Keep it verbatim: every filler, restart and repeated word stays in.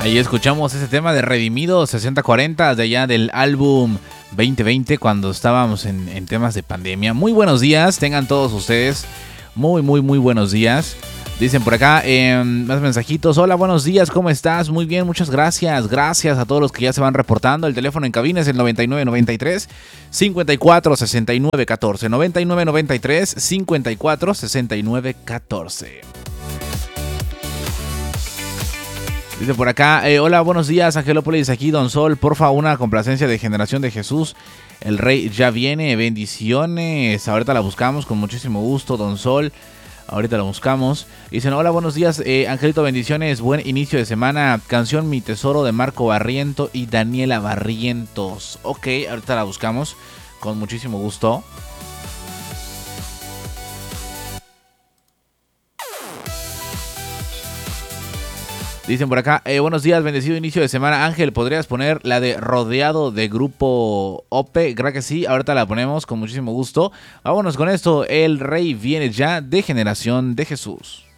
Ahí escuchamos ese tema de Redimido sesenta cuarenta de allá del álbum veinte veinte cuando estábamos en, en temas de pandemia. Muy buenos días, tengan todos ustedes. Muy, muy, muy buenos días. Dicen por acá, eh, más mensajitos. Hola, buenos días, ¿cómo estás? Muy bien, muchas gracias. Gracias a todos los que ya se van reportando. El teléfono en cabina es el noventa y nueve noventa y tres cincuenta y cuatro sesenta y nueve catorce. noventa y nueve noventa y tres cincuenta y cuatro sesenta y nueve catorce. Dice por acá, eh, hola, buenos días, Angelópolis, aquí Don Sol, porfa, una complacencia de Generación de Jesús, el Rey ya viene, bendiciones, ahorita la buscamos con muchísimo gusto, Don Sol, ahorita la buscamos. Dicen, hola, buenos días, eh, Angelito, bendiciones, buen inicio de semana, canción Mi Tesoro de Marco Barriento y Daniela Barrientos. Ok, ahorita la buscamos con muchísimo gusto. Dicen por acá, eh, buenos días, bendecido inicio de semana. Ángel, ¿podrías poner la de Rodeado de Grupo O P E? Creo que sí, ahorita la ponemos con muchísimo gusto. Vámonos con esto, el Rey viene ya de Generación de Jesús.